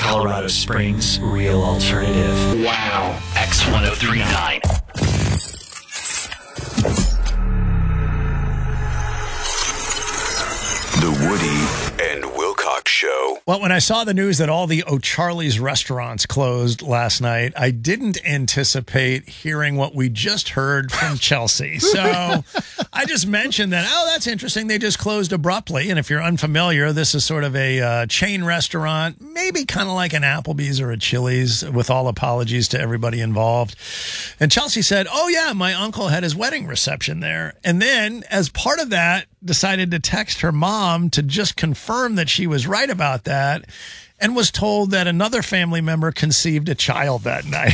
Colorado Springs' real alternative. Wow. X1039. The Woody and Wilcox Show. Well, when I saw the news that all the O'Charlie's restaurants closed last night, I didn't anticipate hearing what we just heard from Chelsea. So I just mentioned that, that's interesting. They just closed abruptly. And if you're unfamiliar, this is sort of a chain restaurant, maybe kind of like an Applebee's or a Chili's, with all apologies to everybody involved. And Chelsea said, oh, yeah, my uncle had his wedding reception there. And then as part of that, decided to text her mom to just confirm that she was right about that, and was told that another family member conceived a child that night.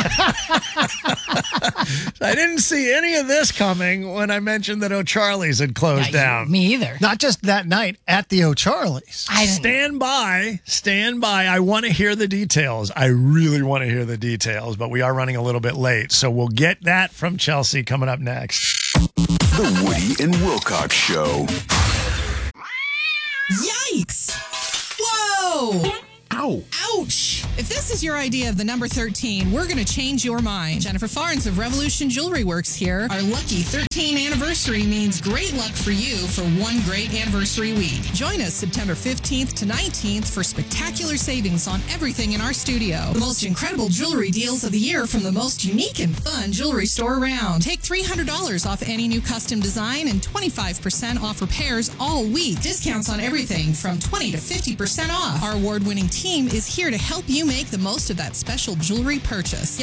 I didn't see any of this coming when I mentioned that O'Charlie's had closed down. Me either. Not just that night at the O'Charlie's. Stand by. I want to hear the details. I really want to hear the details, but we are running a little bit late. So we'll get that from Chelsea coming up next. The Woody and Wilcox Show. Yikes! Whoa! Ow. Ouch! If this is your idea of the number 13, we're going to change your mind. Jennifer Farnes of Revolution Jewelry Works here. Our lucky 13 anniversary means great luck for you for one great anniversary week. Join us September 15th to 19th for spectacular savings on everything in our studio. The most incredible jewelry deals of the year from the most unique and fun jewelry store around. Take $300 off any new custom design and 25% off repairs all week. Discounts on everything from 20 to 50% off. Our award-winning team is here to help you make the most of that special jewelry purchase.